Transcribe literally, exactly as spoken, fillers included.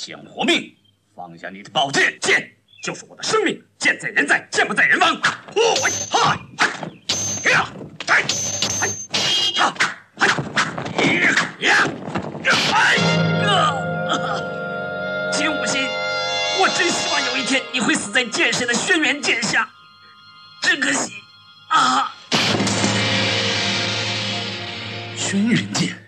想活命，放下你的宝剑，剑就是我的生命，剑在人在，剑不在人亡。呼喂，嗨，嗨，呀，嗨，嗨，呀，嗨，呀，嗨，啊！金无心，我真希望有一天你会死在剑神的轩辕剑下，只可惜，啊！轩辕剑。